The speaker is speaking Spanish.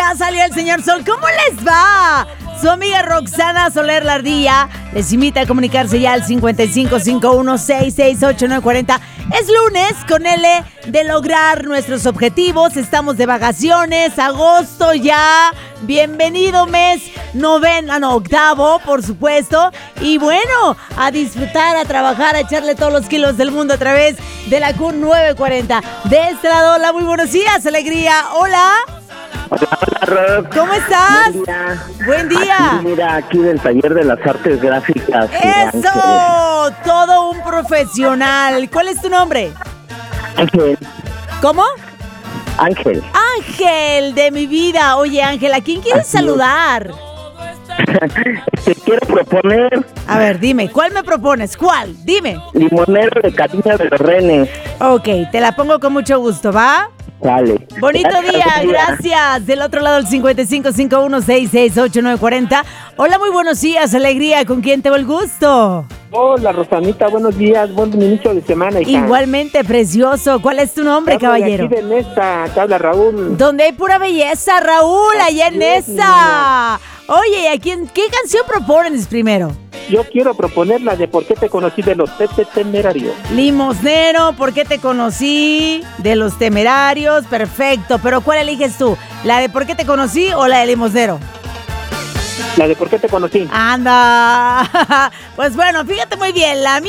Ya salió el señor Sol. ¿Cómo les va? Su amiga Roxana Soler Lardilla les invita a comunicarse ya al 5551-668-940. Es lunes con L de lograr nuestros objetivos. Estamos de vacaciones, agosto ya. Bienvenido mes octavo, por supuesto. Y bueno, a disfrutar, a trabajar, a echarle todos los kilos del mundo a través de la Q940. De este lado, hola, muy buenos días, alegría. Hola. Hola, Rob. ¿Cómo estás? Buen día. Buen día. Aquí del taller de las artes gráficas. ¡Eso! Todo un profesional. ¿Cuál es tu nombre? Ángel. ¿Cómo? Ángel. Ángel, de mi vida. Oye, Ángel, ¿a quién quieres saludar? Te quiero proponer A ver, dime, ¿cuál me propones? ¿Cuál? Dime. limonero de Cariño de los Renes. Ok, te la pongo con mucho gusto, ¿va? Vale. Bonito Gracias, día, buen día. gracias. Del otro lado, el 5551-668-940. Hola, muy buenos días, alegría. ¿Con quién tengo el gusto? Hola, Rosanita, buenos días, buen inicio de semana, hija. Igualmente, precioso. ¿Cuál es tu nombre, Te hablo de caballero? aquí de Nesta, te habla Raúl. Donde hay pura belleza, Raúl, allá en Así es, esa. Oye, ¿a quién, qué canción propones primero? Yo quiero proponer la de ¿Por qué te conocí de los Temerarios? Limosnero, ¿por qué te conocí? De los Temerarios, perfecto. Pero ¿cuál eliges tú? ¿La de por qué te conocí o la de Limosnero? La de ¿Por qué te conocí? Anda. Pues bueno, fíjate muy bien, la